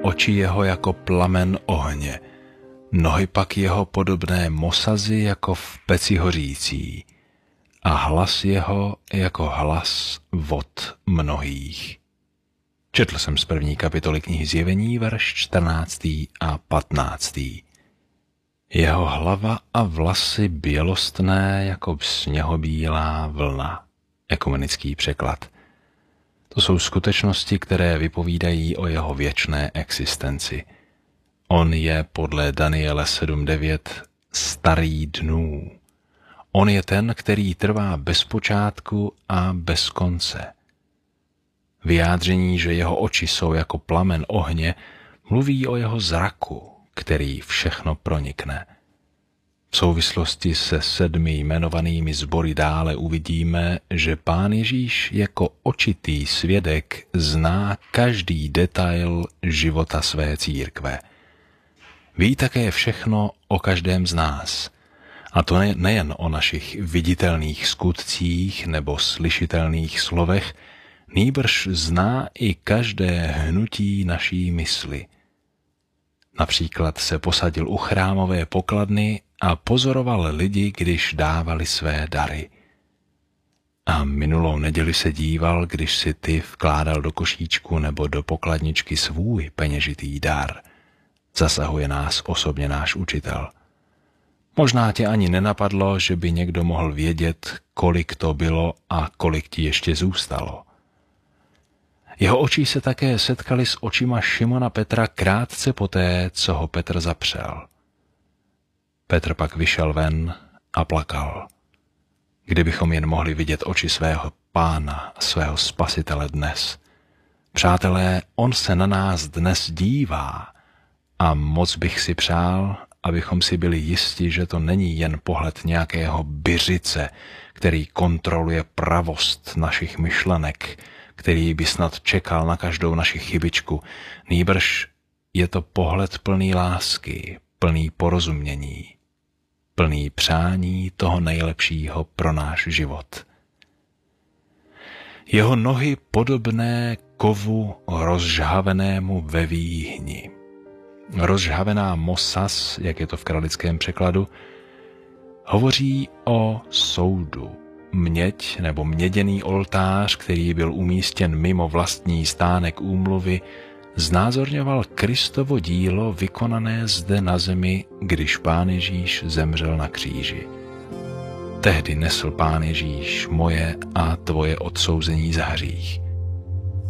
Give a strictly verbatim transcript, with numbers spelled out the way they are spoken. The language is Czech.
oči jeho jako plamen ohně, nohy pak jeho podobné mosazi jako v peci hořící a hlas jeho jako hlas vod mnohých. Četl jsem z první kapitoly knihy Zjevení, verš čtrnáctý a patnáctý. Jeho hlava a vlasy bělostné jako sněhobílá vlna. Ekumenický překlad. To jsou skutečnosti, které vypovídají o jeho věčné existenci. On je podle Daniele sedm devět starý dnů. On je ten, který trvá bez počátku a bez konce. Vyjádření, že jeho oči jsou jako plamen ohně, mluví o jeho zraku, který všechno pronikne. V souvislosti se sedmi jmenovanými sbory dále uvidíme, že Pán Ježíš jako očitý svědek zná každý detail života své církve. Ví také všechno o každém z nás. A to nejen o našich viditelných skutcích nebo slyšitelných slovech, nýbrž zná i každé hnutí naší mysli. Například se posadil u chrámové pokladny a pozoroval lidi, když dávali své dary. A minulou neděli se díval, když si ty vkládal do košíčku nebo do pokladničky svůj peněžitý dar. Zasahuje nás osobně náš učitel. Možná tě ani nenapadlo, že by někdo mohl vědět, kolik to bylo a kolik ti ještě zůstalo. Jeho oči se také setkali s očima Šimona Petra krátce poté, co ho Petr zapřel. Petr pak vyšel ven a plakal. Kdybychom jen mohli vidět oči svého Pána, svého Spasitele dnes. Přátelé, on se na nás dnes dívá a moc bych si přál, abychom si byli jisti, že to není jen pohled nějakého byřice, který kontroluje pravost našich myšlenek, který by snad čekal na každou naši chybičku. Nýbrž je to pohled plný lásky, plný porozumění, plný přání toho nejlepšího pro náš život. Jeho nohy podobné kovu rozžhavenému ve výhni. Rozžhavená mosas, jak je to v kralickém překladu, hovoří o soudu. Měď nebo měděný oltář, který byl umístěn mimo vlastní stánek úmluvy, znázorňoval Kristovo dílo vykonané zde na zemi, když Pán Ježíš zemřel na kříži. Tehdy nesl Pán Ježíš moje a tvoje odsouzení za hřích.